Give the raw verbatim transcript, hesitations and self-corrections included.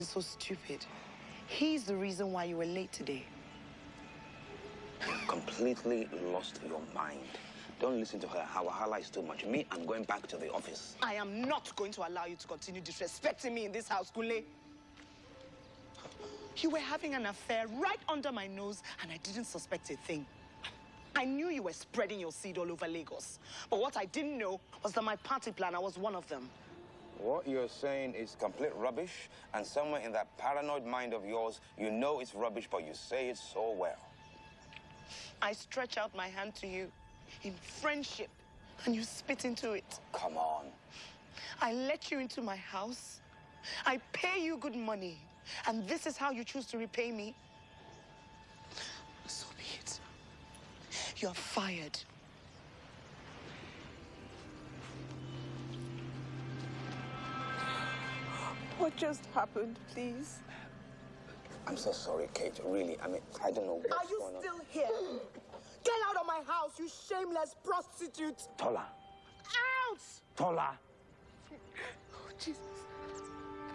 So stupid. He's the reason why you were late today. You've completely lost your mind. Don't listen to her. Her wahala is too much. Me, I'm going back to the office. I am not going to allow you to continue disrespecting me in this house, Kunle. You were having an affair right under my nose, and I didn't suspect a thing. I knew you were spreading your seed all over Lagos. But what I didn't know was that my party planner was one of them. What you're saying is complete rubbish, and somewhere in that paranoid mind of yours, you know it's rubbish, but you say it so well. I stretch out my hand to you in friendship, and you spit into it. Come on. I let you into my house. I pay you good money, and this is how you choose to repay me? So be it. You're fired. What just happened, please? I'm so sorry, Kate. Really, I mean, I don't know what's Are you going on. still here? Get out of my house, you shameless prostitute! Tola. Out! Tola. Oh, Jesus.